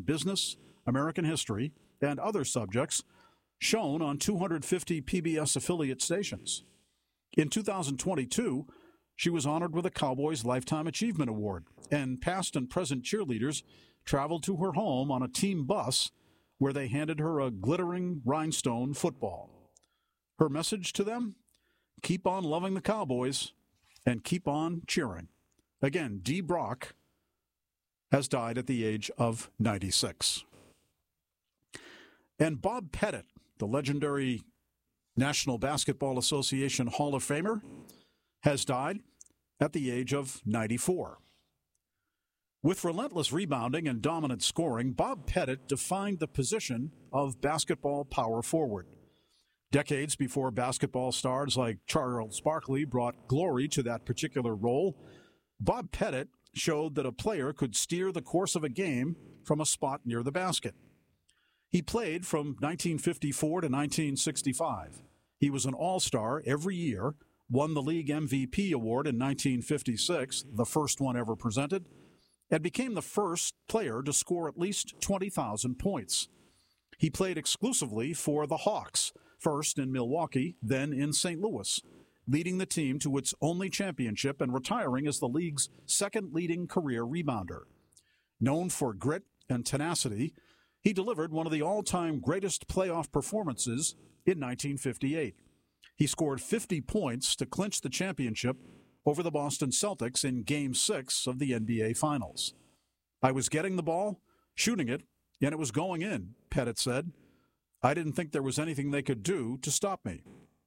business, American history, and other subjects shown on 250 PBS affiliate stations. In 2022, she was honored with a Cowboys Lifetime Achievement Award, and past and present cheerleaders traveled to her home on a team bus where they handed her a glittering rhinestone football. Her message to them? Keep on loving the Cowboys and keep on cheering. Again, Dee Brock has died at the age of 96. And Bob Pettit, the legendary National Basketball Association Hall of Famer, has died at the age of 94. With relentless rebounding and dominant scoring, Bob Pettit defined the position of basketball power forward. Decades before basketball stars like Charles Barkley brought glory to that particular role, Bob Pettit showed that a player could steer the course of a game from a spot near the basket. He played from 1954 to 1965. He was an all-star every year, won the league MVP award in 1956, the first one ever presented, and became the first player to score at least 20,000 points. He played exclusively for the Hawks, first in Milwaukee, then in St. Louis, leading the team to its only championship and retiring as the league's second leading career rebounder. Known for grit and tenacity, he delivered one of the all-time greatest playoff performances in 1958. He scored 50 points to clinch the championship over the Boston Celtics in Game 6 of the NBA Finals. I was getting the ball, shooting it, and it was going in, Pettit said. I didn't think there was anything they could do to stop me.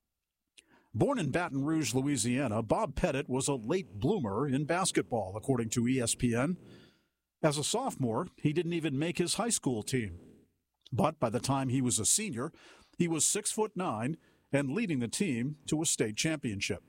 Born in Baton Rouge, Louisiana, Bob Pettit was a late bloomer in basketball, according to ESPN. As a sophomore, he didn't even make his high school team. But by the time he was a senior, he was 6'9" and leading the team to a state championship.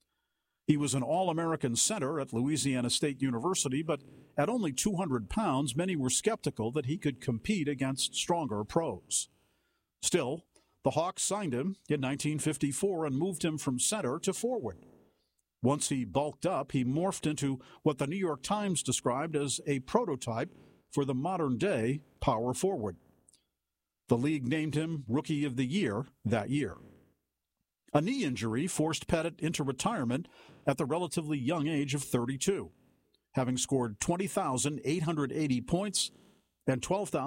He was an All-American center at Louisiana State University, but at only 200 pounds, many were skeptical that he could compete against stronger pros. Still, the Hawks signed him in 1954 and moved him from center to forward. Once he bulked up, he morphed into what the New York Times described as a prototype for the modern-day power forward. The league named him Rookie of the Year that year. A knee injury forced Pettit into retirement at the relatively young age of 32, having scored 20,880 points and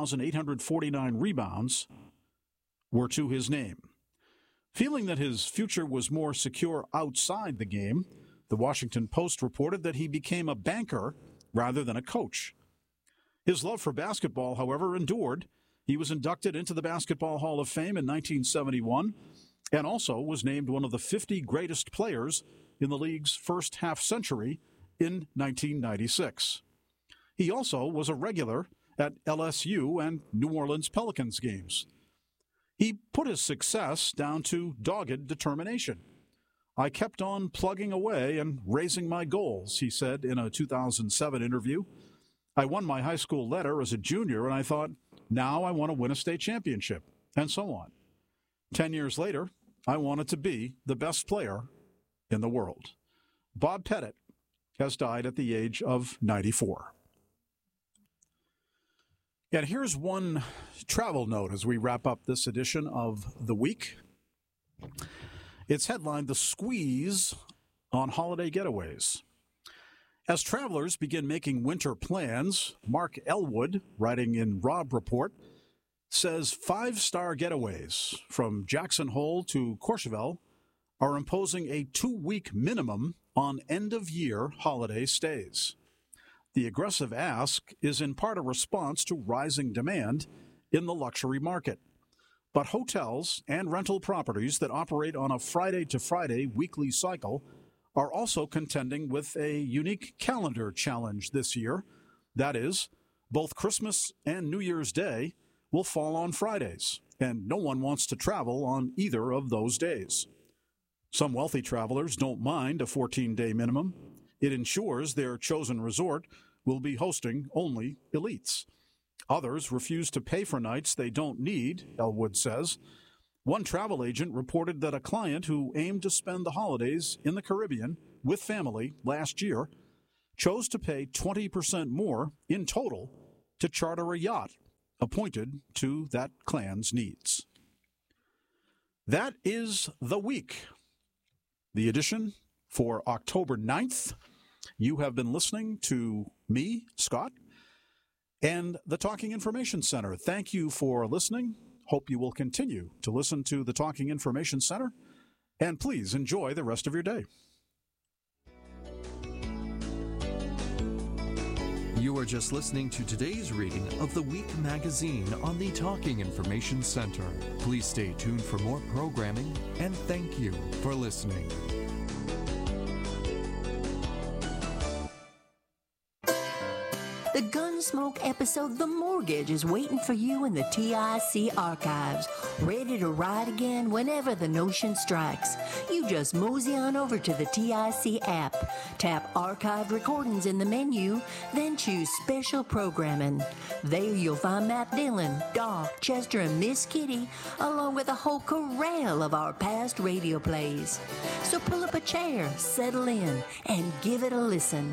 12,849 rebounds were to his name. Feeling that his future was more secure outside the game, the Washington Post reported that he became a banker rather than a coach. His love for basketball, however, endured. He was inducted into the Basketball Hall of Fame in 1971 and also was named one of the 50 greatest players in the league's first half-century in 1996. He also was a regular at LSU and New Orleans Pelicans games. He put his success down to dogged determination. I kept on plugging away and raising my goals, he said in a 2007 interview. I won my high school letter as a junior, and I thought, now I want to win a state championship, and so on. 10 years later, I wanted to be the best player in the world. Bob Pettit has died at the age of 94. And here's one travel note as we wrap up this edition of The Week. It's headlined, The Squeeze on Holiday Getaways. As travelers begin making winter plans, Mark Elwood, writing in Robb Report, says 5-star getaways from Jackson Hole to Courchevel are imposing a 2-week minimum on end-of-year holiday stays. The aggressive ask is in part a response to rising demand in the luxury market. But hotels and rental properties that operate on a Friday-to-Friday weekly cycle are also contending with a unique calendar challenge this year. That is, both Christmas and New Year's Day will fall on Fridays, and no one wants to travel on either of those days. Some wealthy travelers don't mind a 14-day minimum. It ensures their chosen resort will be hosting only elites. Others refuse to pay for nights they don't need, Elwood says. One travel agent reported that a client who aimed to spend the holidays in the Caribbean with family last year chose to pay 20% more in total to charter a yacht appointed to that clan's needs. That is the week. The edition for October 9th. You have been listening to me, Scott, and the Talking Information Center. Thank you for listening. Hope you will continue to listen to the Talking Information Center, and please enjoy the rest of your day. You are just listening to today's reading of the Week magazine on the Talking Information Center. Please stay tuned for more programming, and thank you for listening. The Gunsmoke episode The Mortgage is waiting for you in the TIC archives, ready to ride again whenever the notion strikes. You just mosey on over to the TIC app, tap Archived Recordings in the menu, then choose Special Programming. There you'll find Matt Dillon, Doc, Chester, and Miss Kitty, along with a whole corral of our past radio plays. So pull up a chair, settle in, and give it a listen.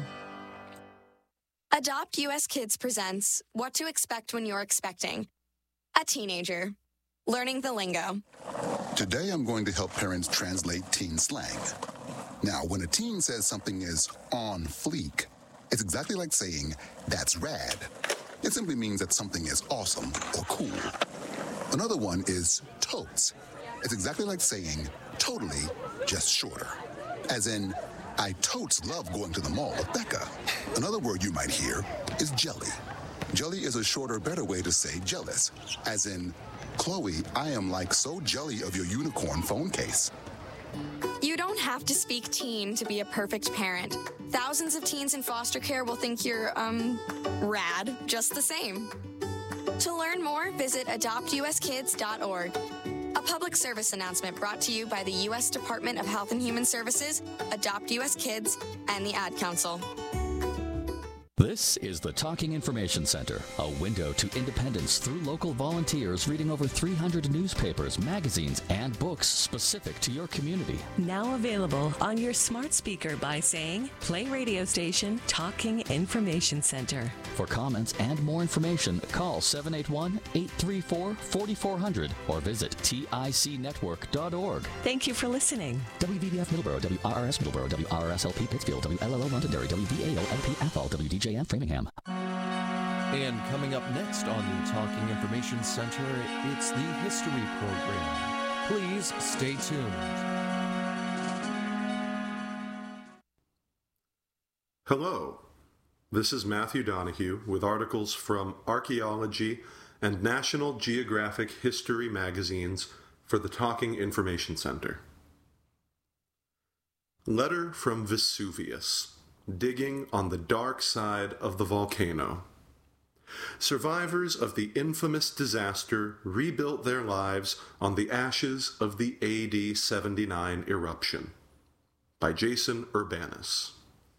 Adopt US Kids presents What to Expect When You're Expecting. A teenager. Learning the lingo. Today I'm going to help parents translate teen slang. Now, when a teen says something is on fleek, it's exactly like saying, that's rad. It simply means that something is awesome or cool. Another one is totes. It's exactly like saying, totally, just shorter. As in, I totes love going to the mall with Becca. Another word you might hear is jelly. Jelly is a shorter, better way to say jealous. As in, Chloe, I am like so jelly of your unicorn phone case. You don't have to speak teen to be a perfect parent. Thousands of teens in foster care will think you're, rad just the same. To learn more, visit adoptuskids.org. A public service announcement brought to you by the U.S. Department of Health and Human Services, Adopt U.S. Kids, and the Ad Council. This is the Talking Information Center, a window to independence through local volunteers reading over 300 newspapers, magazines, and books specific to your community. Now available on your smart speaker by saying, play radio station Talking Information Center. For comments and more information, call 781-834-4400 or visit ticnetwork.org. Thank you for listening. WVBF Middleborough, WRRS Middleborough, WRSLP Pittsfield, WLLO Londonderry, WVAO-LP Athol, WDJM Framingham. And coming up next on the Talking Information Center, it's the History Program. Please stay tuned. Hello, this is Matthew Donahue with articles from Archaeology and National Geographic History magazines for the Talking Information Center. Letter from Vesuvius. Digging on the dark side of the volcano. Survivors of the infamous disaster rebuilt their lives on the ashes of the AD 79 eruption. By Jason Urbanus.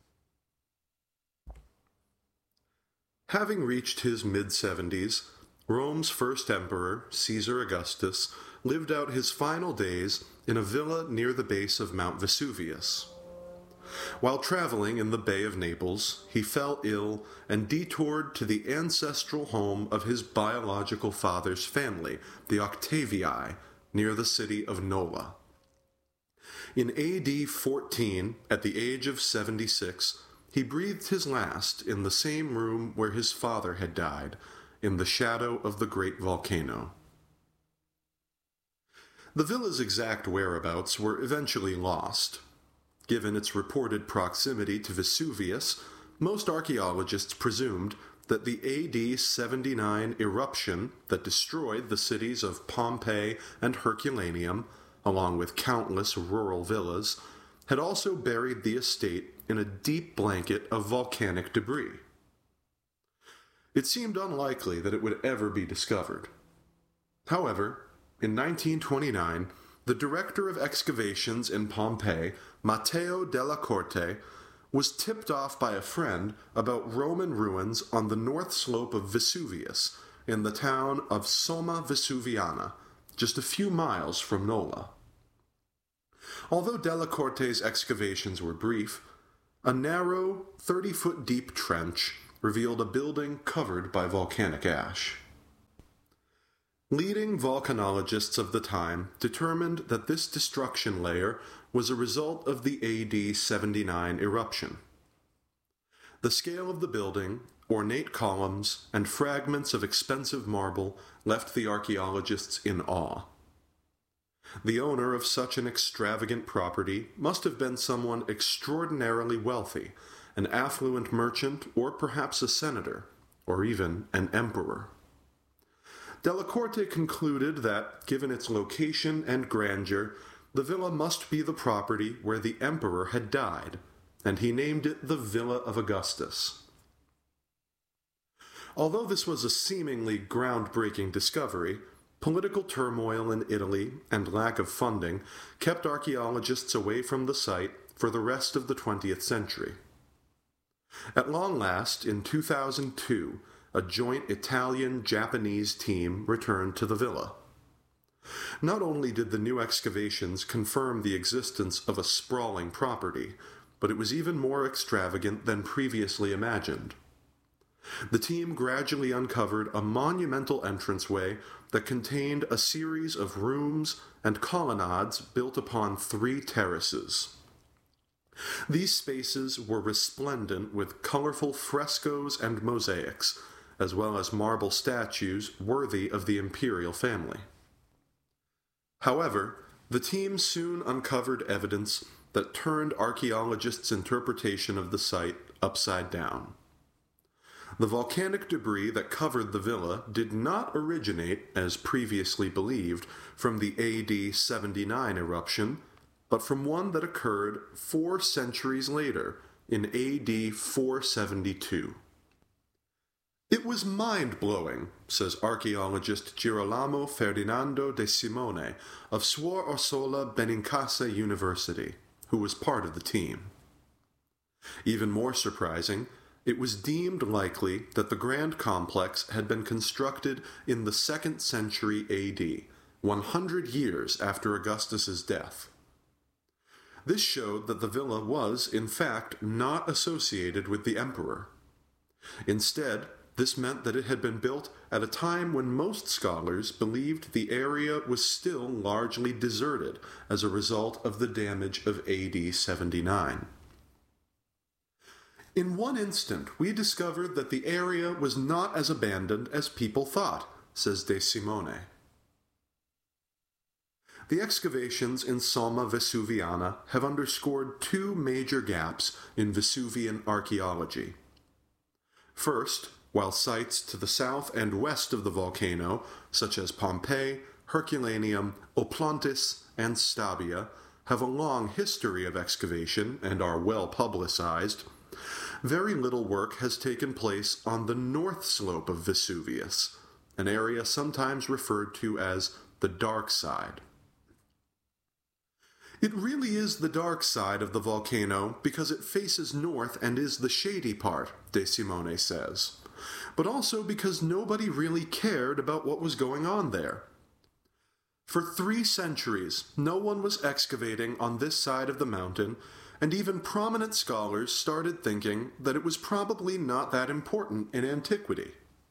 Having reached his mid-70s, Rome's first emperor, Caesar Augustus, lived out his final days in a villa near the base of Mount Vesuvius. While traveling in the Bay of Naples, he fell ill and detoured to the ancestral home of his biological father's family, the Octavii, near the city of Nola. In AD 14, at the age of 76, he breathed his last in the same room where his father had died, in the shadow of the great volcano. The villa's exact whereabouts were eventually lost. Given its reported proximity to Vesuvius, most archaeologists presumed that the AD 79 eruption that destroyed the cities of Pompeii and Herculaneum, along with countless rural villas, had also buried the estate in a deep blanket of volcanic debris. It seemed unlikely that it would ever be discovered. However, in 1929, the director of excavations in Pompeii, Matteo della Corte, was tipped off by a friend about Roman ruins on the north slope of Vesuvius, in the town of Somma Vesuviana, just a few miles from Nola. Although della Corte's excavations were brief, a narrow, 30-foot deep trench revealed a building covered by volcanic ash. Leading volcanologists of the time determined that this destruction layer was a result of the AD 79 eruption. The scale of the building, ornate columns, and fragments of expensive marble left the archaeologists in awe. The owner of such an extravagant property must have been someone extraordinarily wealthy, an affluent merchant, or perhaps a senator, or even an emperor. Della Corte concluded that, given its location and grandeur, the villa must be the property where the emperor had died, and he named it the Villa of Augustus. Although this was a seemingly groundbreaking discovery, political turmoil in Italy and lack of funding kept archaeologists away from the site for the rest of the 20th century. At long last, in 2002, a joint Italian-Japanese team returned to the villa. Not only did the new excavations confirm the existence of a sprawling property, but it was even more extravagant than previously imagined. The team gradually uncovered a monumental entranceway that contained a series of rooms and colonnades built upon 3 terraces. These spaces were resplendent with colorful frescoes and mosaics, as well as marble statues worthy of the imperial family. However, the team soon uncovered evidence that turned archaeologists' interpretation of the site upside down. The volcanic debris that covered the villa did not originate, as previously believed, from the AD 79 eruption, but from one that occurred 4 centuries later, in AD 472. It was mind-blowing, says archaeologist Girolamo Ferdinando de Simone of Suor Orsola Benincasa University, who was part of the team. Even more surprising, it was deemed likely that the grand complex had been constructed in the 2nd century AD, 100 years after Augustus's death. This showed that the villa was, in fact, not associated with the emperor. Instead, this meant that it had been built at a time when most scholars believed the area was still largely deserted as a result of the damage of AD 79. In one instant, we discovered that the area was not as abandoned as people thought, says De Simone. The excavations in Somma Vesuviana have underscored 2 major gaps in Vesuvian archaeology. First, while sites to the south and west of the volcano, such as Pompeii, Herculaneum, Oplontis, and Stabia, have a long history of excavation and are well publicized, very little work has taken place on the north slope of Vesuvius, an area sometimes referred to as the dark side. It really is the dark side of the volcano because it faces north and is the shady part, De Simone says, but also because nobody really cared about what was going on there. For 3 centuries, no one was excavating on this side of the mountain, and even prominent scholars started thinking that it was probably not that important in antiquity.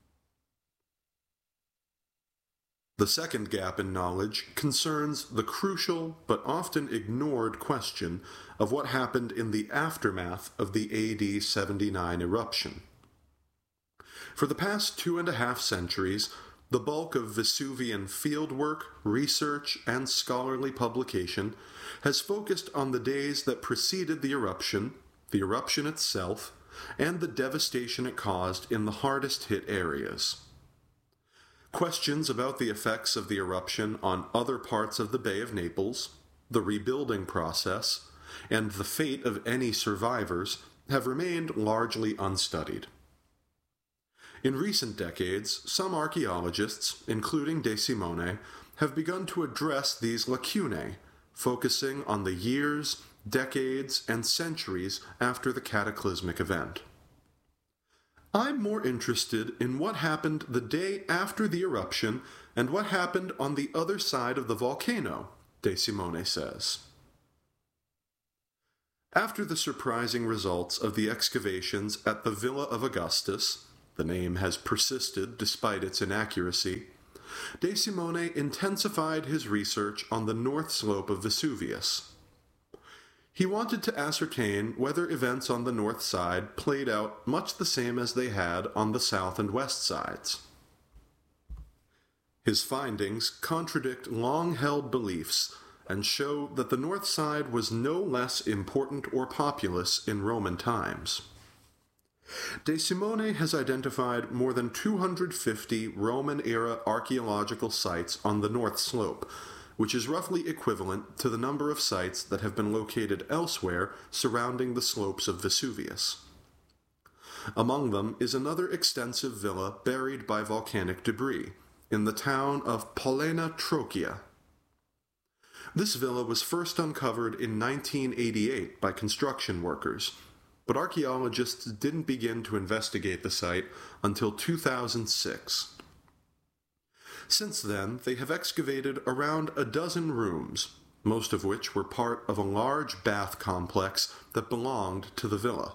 The second gap in knowledge concerns the crucial but often ignored question of what happened in the aftermath of the AD 79 eruption. For the past 2.5 centuries, the bulk of Vesuvian fieldwork, research, and scholarly publication has focused on the days that preceded the eruption itself, and the devastation it caused in the hardest-hit areas. Questions about the effects of the eruption on other parts of the Bay of Naples, the rebuilding process, and the fate of any survivors have remained largely unstudied. In recent decades, some archaeologists, including De Simone, have begun to address these lacunae, focusing on the years, decades, and centuries after the cataclysmic event. I'm more interested in what happened the day after the eruption and what happened on the other side of the volcano, De Simone says. After the surprising results of the excavations at the Villa of Augustus, the name has persisted despite its inaccuracy, De Simone intensified his research on the north slope of Vesuvius. He wanted to ascertain whether events on the north side played out much the same as they had on the south and west sides. His findings contradict long-held beliefs and show that the north side was no less important or populous in Roman times. De Simone has identified more than 250 Roman-era archaeological sites on the north slope, which is roughly equivalent to the number of sites that have been located elsewhere surrounding the slopes of Vesuvius. Among them is another extensive villa buried by volcanic debris, in the town of Polena Trocchia. This villa was first uncovered in 1988 by construction workers, but archaeologists didn't begin to investigate the site until 2006. Since then, they have excavated around a dozen rooms, most of which were part of a large bath complex that belonged to the villa.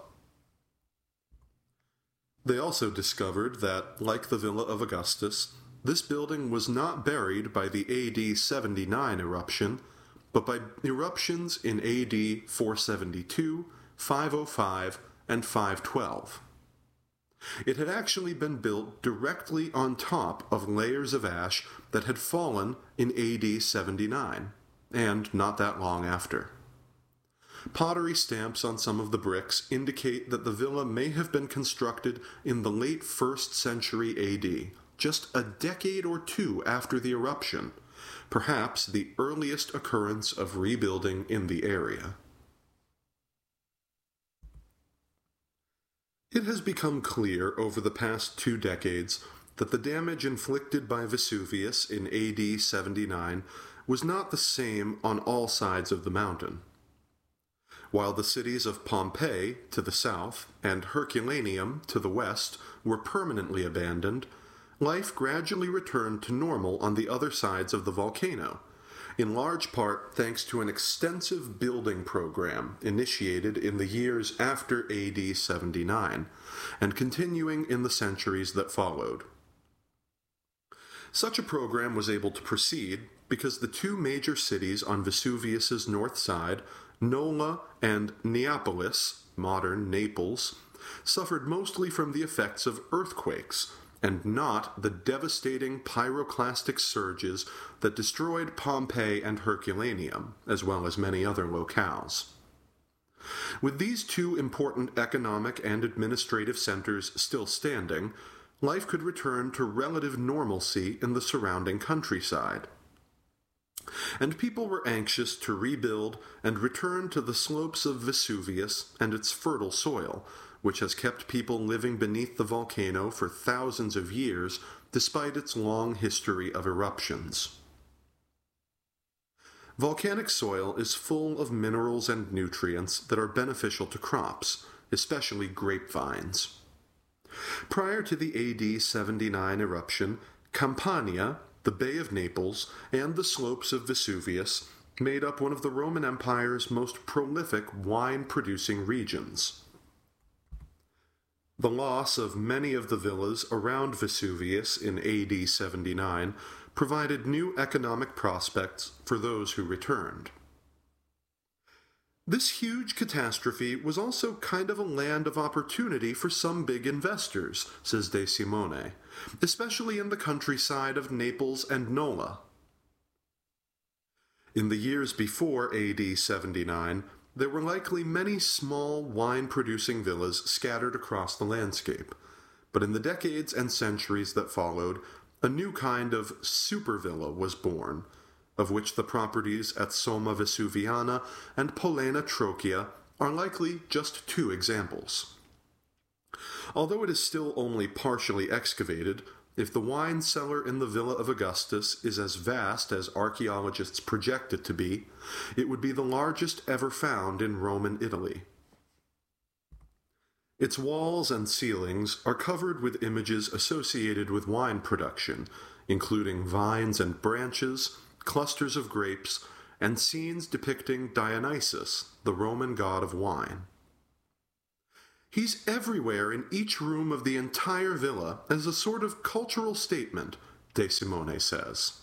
They also discovered that, like the Villa of Augustus, this building was not buried by the AD 79 eruption, but by eruptions in AD 472, 505, and 512. It had actually been built directly on top of layers of ash that had fallen in AD 79, and not that long after. Pottery stamps on some of the bricks indicate that the villa may have been constructed in the late 1st century AD, just a decade or two after the eruption, perhaps the earliest occurrence of rebuilding in the area. It has become clear over the past 2 decades that the damage inflicted by Vesuvius in AD 79 was not the same on all sides of the mountain. While the cities of Pompeii to the south and Herculaneum to the west were permanently abandoned, life gradually returned to normal on the other sides of the volcano, in large part thanks to an extensive building program initiated in the years after AD 79, and continuing in the centuries that followed. Such a program was able to proceed because the 2 major cities on Vesuvius's north side, Nola and Neapolis, modern Naples, suffered mostly from the effects of earthquakes, and not the devastating pyroclastic surges that destroyed Pompeii and Herculaneum, as well as many other locales. With these 2 important economic and administrative centers still standing, life could return to relative normalcy in the surrounding countryside. And people were anxious to rebuild and return to the slopes of Vesuvius and its fertile soil, which has kept people living beneath the volcano for thousands of years despite its long history of eruptions. Volcanic soil is full of minerals and nutrients that are beneficial to crops, especially grapevines. Prior to the AD 79 eruption, Campania, the Bay of Naples, and the slopes of Vesuvius made up one of the Roman Empire's most prolific wine-producing regions. The loss of many of the villas around Vesuvius in AD 79 provided new economic prospects for those who returned. This huge catastrophe was also kind of a land of opportunity for some big investors, says De Simone, especially in the countryside of Naples and Nola. In the years before AD 79, there were likely many small wine-producing villas scattered across the landscape, but in the decades and centuries that followed, a new kind of supervilla was born, of which the properties at Somma Vesuviana and Polena Trocchia are likely just 2 examples. Although it is still only partially excavated, if the wine cellar in the Villa of Augustus is as vast as archaeologists project it to be, it would be the largest ever found in Roman Italy. Its walls and ceilings are covered with images associated with wine production, including vines and branches, clusters of grapes, and scenes depicting Dionysus, the Roman god of wine. He's everywhere in each room of the entire villa as a sort of cultural statement, De Simone says.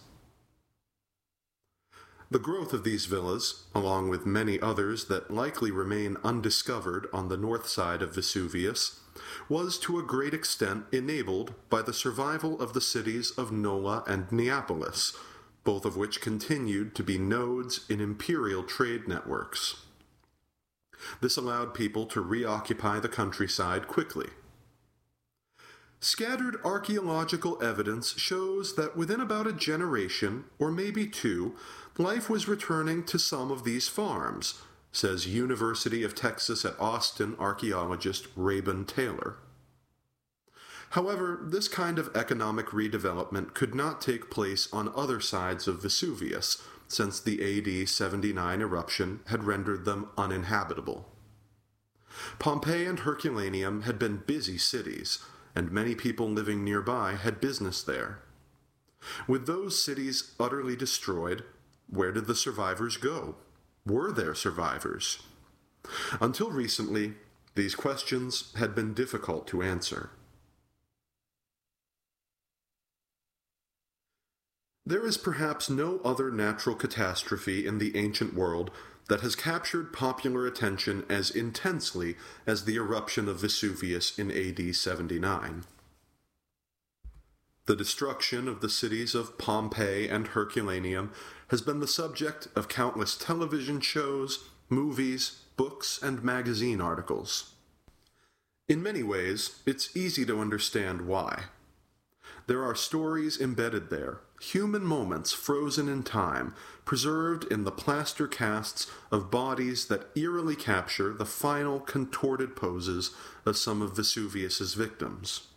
The growth of these villas, along with many others that likely remain undiscovered on the north side of Vesuvius, was to a great extent enabled by the survival of the cities of Nola and Neapolis, both of which continued to be nodes in imperial trade networks. This allowed people to reoccupy the countryside quickly. Scattered archaeological evidence shows that within about a generation, or maybe two, life was returning to some of these farms, says University of Texas at Austin archaeologist Rabun Taylor. However, this kind of economic redevelopment could not take place on other sides of Vesuvius, since the AD 79 eruption had rendered them uninhabitable. Pompeii and Herculaneum had been busy cities, and many people living nearby had business there. With those cities utterly destroyed, where did the survivors go? Were there survivors? Until recently, these questions had been difficult to answer. There is perhaps no other natural catastrophe in the ancient world that has captured popular attention as intensely as the eruption of Vesuvius in AD 79. The destruction of the cities of Pompeii and Herculaneum has been the subject of countless television shows, movies, books, and magazine articles. In many ways, it's easy to understand why. There are stories embedded there, human moments frozen in time, preserved in the plaster casts of bodies that eerily capture the final contorted poses of some of Vesuvius's victims.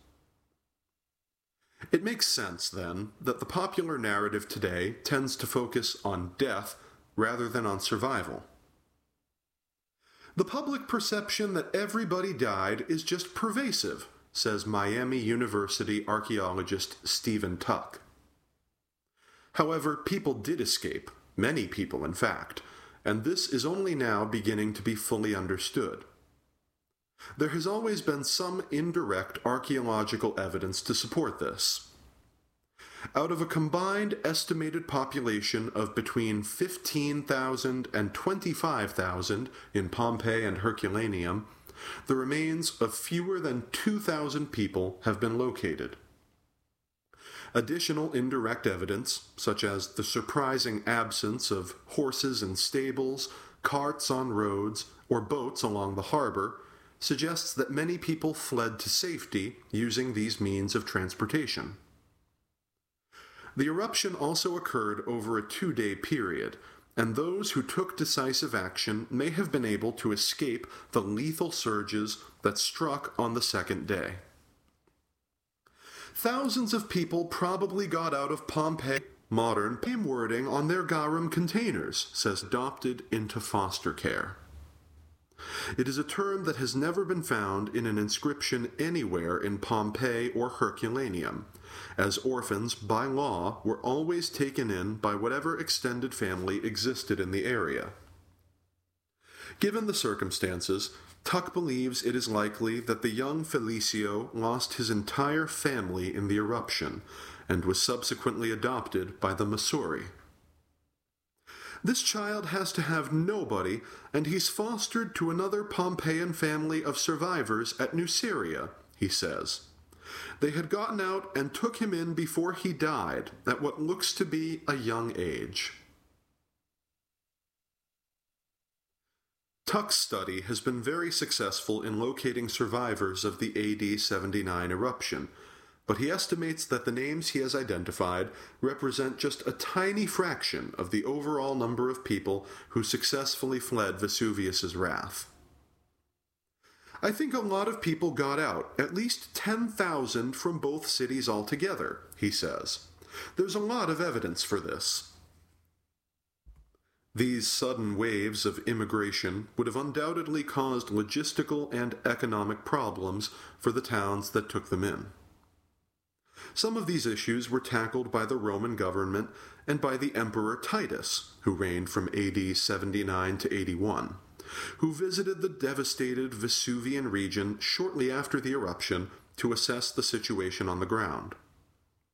It makes sense, then, that the popular narrative today tends to focus on death rather than on survival. The public perception that everybody died is just pervasive, says Miami University archaeologist Stephen Tuck. However, people did escape, many people in fact, and this is only now beginning to be fully understood. There has always been some indirect archaeological evidence to support this. Out of a combined estimated population of between 15,000 and 25,000 in Pompeii and Herculaneum, the remains of fewer than 2,000 people have been located. Additional indirect evidence, such as the surprising absence of horses in stables, carts on roads, or boats along the harbor, suggests that many people fled to safety using these means of transportation. The eruption also occurred over a 2-day period, and those who took decisive action may have been able to escape the lethal surges that struck on the second day. Thousands of people probably got out of Pompeii. Modern wording on their garum containers says adopted into foster care. It is a term that has never been found in an inscription anywhere in Pompeii or Herculaneum, as orphans, by law, were always taken in by whatever extended family existed in the area. Given the circumstances, Tuck believes it is likely that the young Felicio lost his entire family in the eruption and was subsequently adopted by the Masuri. This child has to have nobody, and he's fostered to another Pompeian family of survivors at Nuceria, he says. They had gotten out and took him in before he died, at what looks to be a young age. Tuck's study has been very successful in locating survivors of the AD 79 eruption, but he estimates that the names he has identified represent just a tiny fraction of the overall number of people who successfully fled Vesuvius's wrath. I think a lot of people got out, at least 10,000 from both cities altogether, he says. There's a lot of evidence for this. These sudden waves of immigration would have undoubtedly caused logistical and economic problems for the towns that took them in. Some of these issues were tackled by the Roman government and by the Emperor Titus, who reigned from AD 79 to 81, who visited the devastated Vesuvian region shortly after the eruption to assess the situation on the ground.